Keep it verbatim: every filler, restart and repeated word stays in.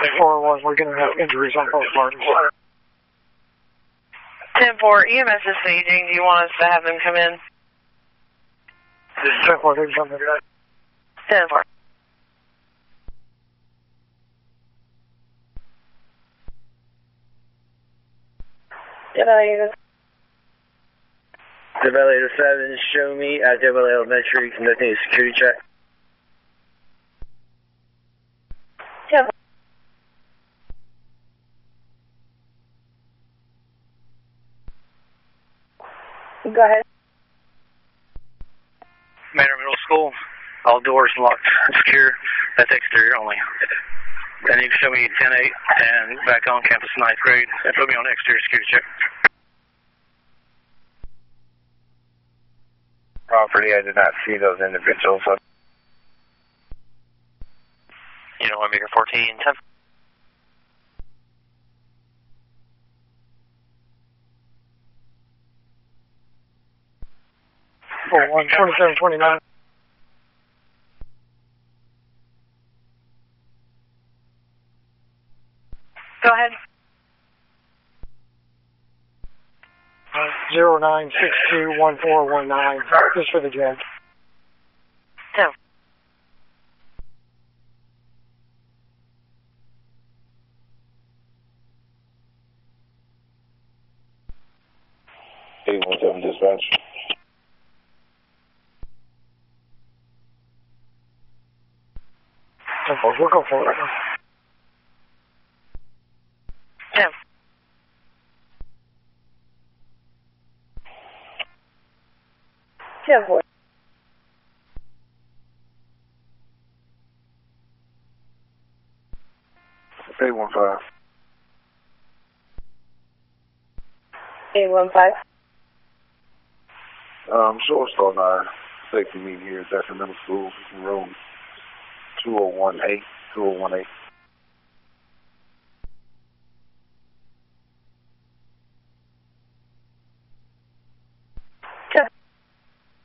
four one, we're going to have injuries on both parties. ten four, E M S is staging. Do you want us to have them come in? ten four, there's something. ten four. Develator. Develator seven, show me at Develator Elementary, conducting a security check. ten four. Go ahead. Manor Middle School, all doors locked and secure. That's exterior only. And you can show me ten eight and back on campus ninth grade and put me on exterior security check. Property, I did not see those individuals. So. You know, Omega fourteen, ten. four one, twenty-seven twenty-nine. Go ahead. zero nine six two one four one nine, just for the judge. ten. eight one seven dispatch. ten four, we'll go for it. ten. ten four. eight one five. eight one five. Um, Short Star nine. Safety meeting here at Jackson Middle School, room two oh one A, two oh one A.